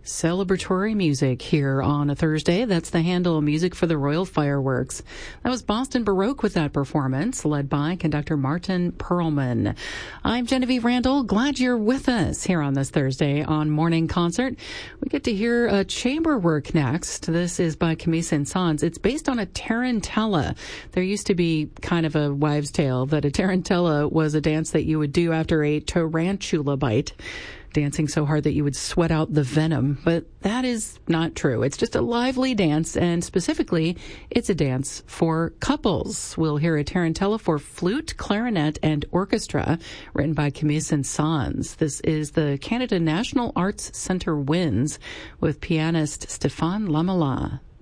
Celebratory music here on a Thursday. That's the Handel Music for the Royal Fireworks. That was Boston Baroque with that performance, led by conductor Martin Perlman. I'm Genevieve Randall. Glad you're with us here on this Thursday on Morning Concert. We get to hear a chamber work next. This is by Camille Saint-Saëns. It's based on a tarantella. There used to be kind of a wives' tale that a tarantella was a dance that you would do after a tarantula bite, dancing so hard that you would sweat out the venom. But that is not true. It's just a lively dance, and specifically, it's a dance for couples. We'll hear a tarantella for flute, clarinet, and orchestra, written by Camille Saint-Saëns. This is the Canada National Arts Centre Winds with pianist Stéphane Lamela.